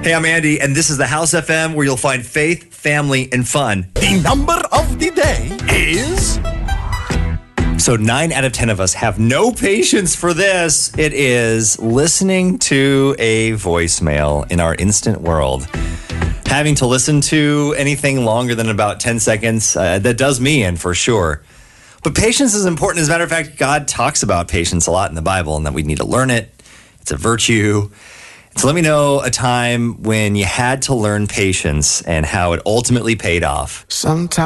Hey, I'm Andy, and this is the House FM, where you'll find faith, family, and fun. The number of the day is... So 9 out of 10 of us have no patience for this. It is listening to a voicemail in our instant world. Having to listen to anything longer than about 10 seconds, that does me in for sure. But patience is important. As a matter of fact, God talks about patience a lot in the Bible and that we need to learn it. It's a virtue. So let me know a time when you had to learn patience and how it ultimately paid off. Sometimes